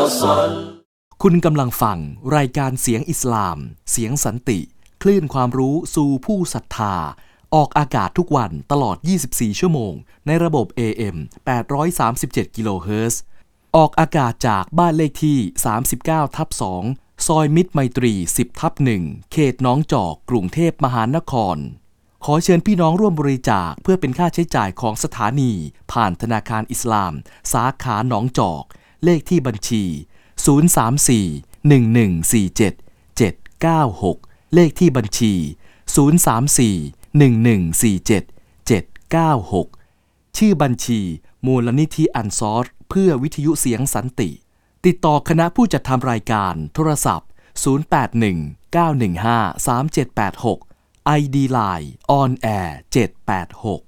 คุณกำลังฟังรายการเสียงอิสลามเสียงสันติคลื่นความรู้สู่ผู้ศรัทธาออกอากาศทุกวันตลอด24ชั่วโมงในระบบ AM 837กิโลเฮิรตซ์ออกอากาศจากบ้านเลขที่ 39/2 ซอยมิตรไมตรี 10/1 เขตหนองจอกกรุงเทพมหานครขอเชิญพี่น้องร่วมบริจาคเพื่อเป็นค่าใช้จ่ายของสถานีผ่านธนาคารอิสลามสาขาหนองจอกเลขที่บัญชี034-1147-796เลขที่บัญชี034-1147-796ชื่อบัญชีมูลนิธิอันซอรเพื่อวิทยุเสียงสันติติดต่อคณะผู้จัดทำรายการโทรศัพท์081-915-3786 ID Line On Air 786